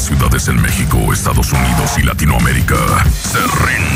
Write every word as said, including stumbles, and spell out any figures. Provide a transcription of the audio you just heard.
ciudades en México, Estados Unidos y Latinoamérica se rinden.